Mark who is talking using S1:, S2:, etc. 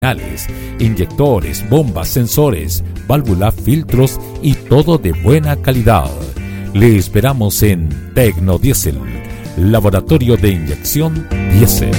S1: inyectores, bombas, sensores, válvulas, filtros y todo de buena calidad. Le esperamos en Tecnodiesel, laboratorio de inyección diésel.